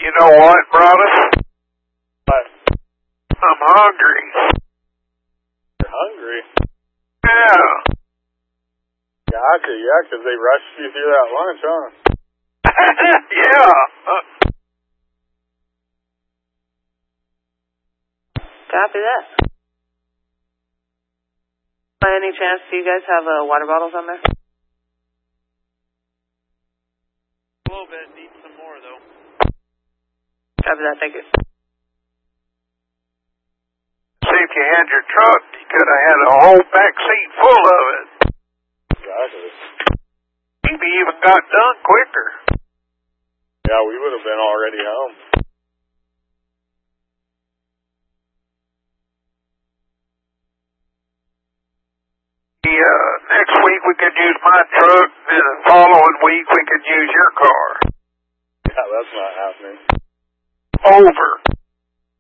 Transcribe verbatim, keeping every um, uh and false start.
You know what, brother? What? I'm hungry. You're hungry? Yeah. Gotcha, yeah, 'cause they rushed you through that lunch, huh? Yeah. Uh, Copy that. By any chance, do you guys have uh, water bottles on there? A little bit. Need some more, though. Copy that, thank you. See, if you had your truck, you could have had a whole back seat full of it. Exactly. Maybe even got done quicker. Yeah, we would have been already home. Yeah, next week we could use my truck, and the following week we could use your car. Yeah, that's not happening. Over.